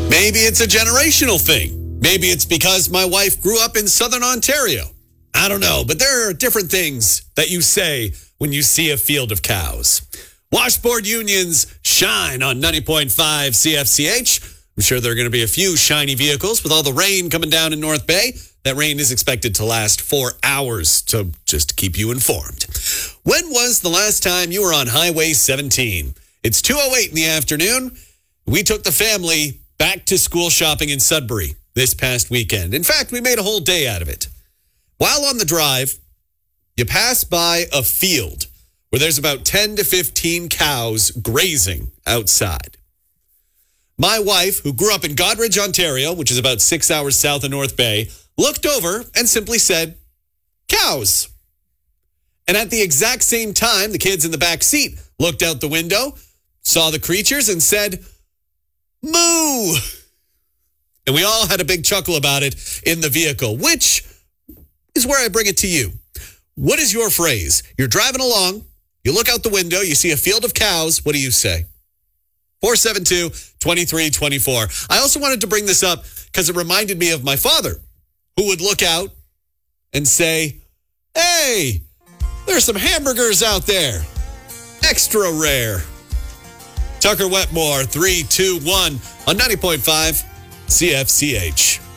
Maybe it's a generational thing. Maybe it's because my wife grew up in Southern Ontario. I don't know, but there are different things that you say when you see a field of cows. Washboard unions shine on 90.5 CFCH. I'm sure there are going to be a few shiny vehicles with all the rain coming down in North Bay. That rain is expected to last 4 hours, so just to keep you informed. When was the last time you were on Highway 17? It's 2:08 in the afternoon. We took the family back to school shopping in Sudbury this past weekend. In fact, we made a whole day out of it. While on the drive, you pass by a field where there's about 10 to 15 cows grazing outside. My wife, who grew up in Goderich, Ontario, which is about 6 hours south of North Bay, looked over and simply said, cows. And at the exact same time, the kids in the back seat looked out the window, saw the creatures, and said, moo. And we all had a big chuckle about it in the vehicle, which is where I bring it to you. What is your phrase? You're driving along, you look out the window, you see a field of cows. What do you say? 472-2324. I also wanted to bring this up because it reminded me of my father, who would look out and say, hey, there's some hamburgers out there. Extra rare. Tucker Wetmore, 321 on 90.5 CFCH.